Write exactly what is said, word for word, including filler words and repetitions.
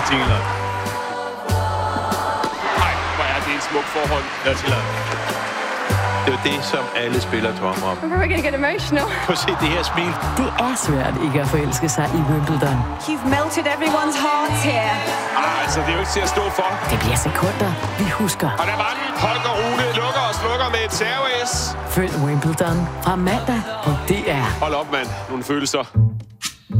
Tiller. Nej, hvor er det en smuk forhold. Ja, Tiller. Det er jo det, som alle spillere drømmer om. I'm probably gonna get emotional. Prøv at se det her smil. Det er svært ikke at forelske sig i Wimbledon. You've melted everyone's hearts here. Ah, altså, det er jo ikke til at stå for. Det bliver sekunder, vi husker. Og der var den. Holger Rune lukker og slukker med et serve-S. Følg Wimbledon fra mandag på D R. Hold op, mand. Nogle følelser.